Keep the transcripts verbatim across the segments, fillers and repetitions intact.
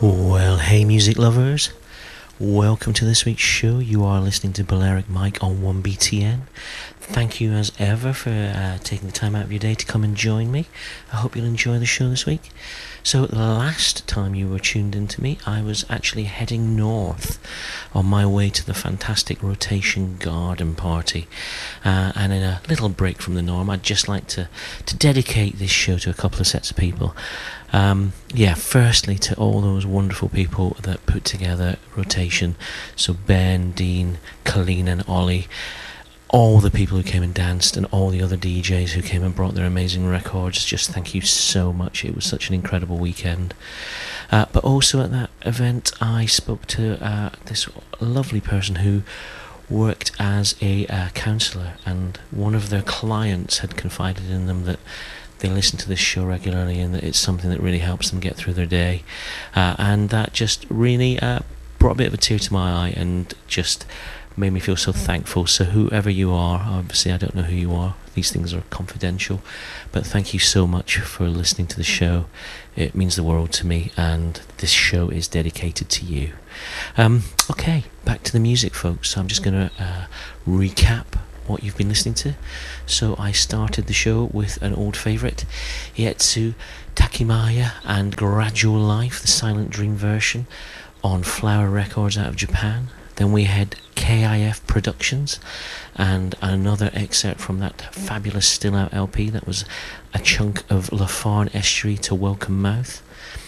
Well, hey music lovers, welcome to this week's show. You are listening to Balearic Mike on one B T N. Thank you as ever for uh, taking the time out of your day to come and join me. I hope you'll enjoy the show this week. So the last time you were tuned into me, I was actually heading north on my way to the fantastic Rotation Garden Party. Uh, and in a little break from the norm, I'd just like to, to dedicate this show to a couple of sets of people. Um, yeah, firstly to all those wonderful people that put together Rotation. So Ben, Dean, Colleen and Ollie. All the people who came and danced and all the other D Js who came and brought their amazing records, just thank you so much. It was such an incredible weekend. Uh, but also at that event I spoke to uh, this lovely person who worked as a uh, counsellor, and one of their clients had confided in them that they listen to this show regularly and that it's something that really helps them get through their day. Uh, and that just really uh, brought a bit of a tear to my eye and just made me feel so thankful. So whoever you are, obviously I don't know who you are, these things are confidential, but thank you so much for listening to the show. It means the world to me, and this show is dedicated to you. Um, okay, back to the music, folks. So I'm just going to uh, recap what you've been listening to. So I started the show with an old favourite, Ietsu Takimaya and Gradual Life, the Silent Dream version, on Flower Records out of Japan. Then we had K I F Productions and another excerpt from that fabulous Still Out L P that was a chunk of La Farne Estuary to Welcome Mouth.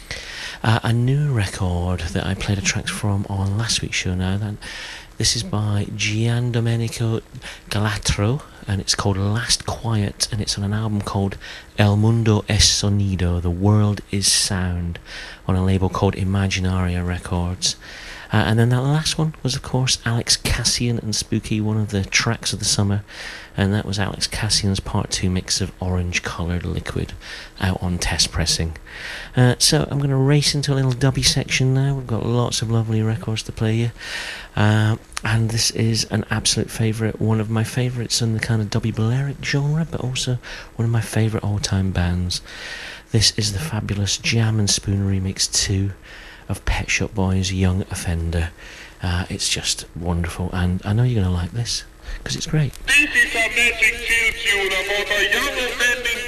Uh, a new record that I played a tracks from on last week's show now. That, this is by Gian Domenico Galatro and it's called Last Quiet, and it's on an album called El Mundo es Sonido, The World is Sound, on a label called Imaginaria Records. Uh, and then that last one was, of course, Alex Cassian and Spooky, one of the tracks of the summer, and that was Alex Cassian's part two mix of Orange Coloured Liquid out on test pressing. Uh, so I'm going to race into a little dubby section now. We've got lots of lovely records to play you, uh, and this is an absolute favourite, one of my favourites in the kind of dubby Balearic genre, but also one of my favourite all-time bands. This is the fabulous Jam and Spoon Remix two of Pet Shop Boys' Young Offender. Uh, it's just wonderful, and I know you're going to like this because it's great. This is a magic kill tune about a young offending